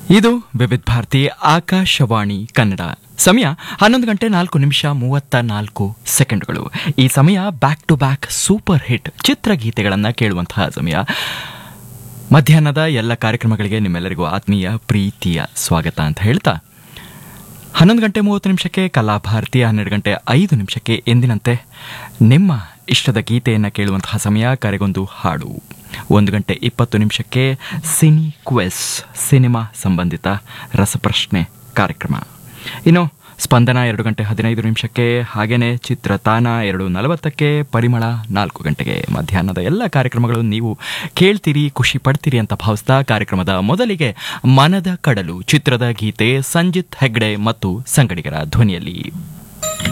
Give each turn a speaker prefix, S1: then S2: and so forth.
S1: ಇದು ವಿವಿಧ ಭಾರತಿ ಆಕಾಶವಾಣಿ ಕನ್ನಡ. ಸಮಯ 11:04:34. ಈ ಸಮಯ back to back super hit ಚಿತ್ರಗೀತೆಗಳನ್ನು ಕೇಳುವಂತಹ ಸಮಯ. ಮಧ್ಯಾಹ್ನದ ಎಲ್ಲ ಕಾರ್ಯಕ್ರಮಗಳಿಗೆ ನಿಮ್ಮೆಲ್ಲರಿಗೂ ಆತ್ಮೀಯ ಪ್ರೀತಿಯ ಸ್ವಾಗತ ಅಂತ ಹೇಳ್ತಾ 11:30 ಕಲಾಭಾರತಿ, 12:05 ಎಂದಿನಂತೆ ನಿಮ್ಮ ಇಷ್ಟದ ಗೀತೆಯನ್ನು ಕೇಳುವಂತಹ ಸಮಯ. ಕರೆಗೊಂದು ಹಾಡು 1:20 ಸಿನಿ ಕ್ವೆಸ್, ಸಿನಿಮಾ ಸಂಬಂಧಿತ ರಸಪ್ರಶ್ನೆ ಕಾರ್ಯಕ್ರಮ. ಇನ್ನು ಸ್ಪಂದನ 2:15 ಹಾಗೇನೆ ಚಿತ್ರತಾನ 2:40, ಪರಿಮಳ 4 ಮಧ್ಯಾಹ್ನದ ಎಲ್ಲ ಕಾರ್ಯಕ್ರಮಗಳು ನೀವು ಕೇಳ್ತೀರಿ, ಖುಷಿ ಪಡ್ತೀರಿ ಅಂತ ಭಾವಿಸ್ತಾ ಕಾರ್ಯಕ್ರಮದ ಮೊದಲಿಗೆ ಮನದ ಕಡಲು ಚಿತ್ರದ ಗೀತೆ ಸಂಜಿತ್ ಹೆಗ್ಡೆ ಮತ್ತು ಸಂಗಡಿಗರ ಧ್ವನಿಯಲ್ಲಿ.